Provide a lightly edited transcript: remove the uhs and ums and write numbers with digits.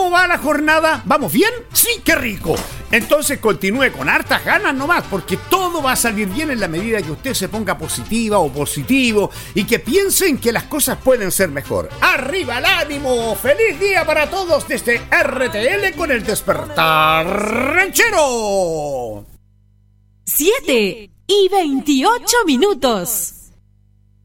¿Cómo va la jornada? ¿Vamos bien? Sí, qué rico. Entonces continúe con hartas ganas nomás, porque todo va a salir bien en la medida que usted se ponga positiva o positivo y que piensen que las cosas pueden ser mejor. ¡Arriba el ánimo! ¡Feliz día para todos desde RTL con el Despertar Ranchero! 7:28.